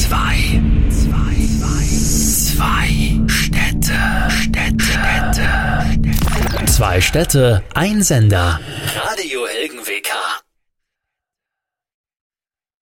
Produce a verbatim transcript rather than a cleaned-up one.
Zwei. Zwei. Zwei Städte. Städte. Städte. Zwei Städte, ein Sender. Radio Helgen W K.